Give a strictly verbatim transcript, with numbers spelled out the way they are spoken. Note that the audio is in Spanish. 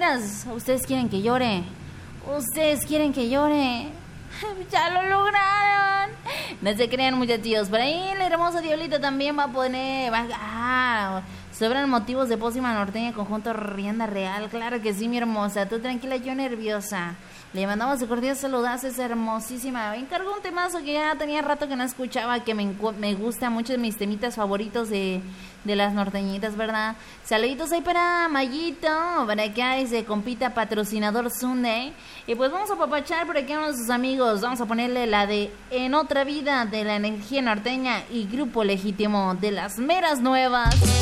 veras, ustedes quieren que llore. Ustedes quieren que llore. Ya lo lograron. No se crean, muchachos. Por ahí el hermoso Diablito también va a poner... Va, ah, sobran motivos de Pócima Norteña conjunto Rienda Real. Claro que sí, mi hermosa. Tú tranquila, yo nerviosa. Le mandamos de cordial saludazo, es hermosísima. Me encargó un temazo que ya tenía rato que no escuchaba, que me, me gusta mucho, de mis temitas favoritos de, de las norteñitas, ¿verdad? Saluditos ahí para Mayito, para acá dice compita patrocinador Sunday. Y pues vamos a papachar por aquí a uno de sus amigos. Vamos a ponerle la de En Otra Vida de la Energía Norteña y Grupo Legítimo de las Meras Nuevas.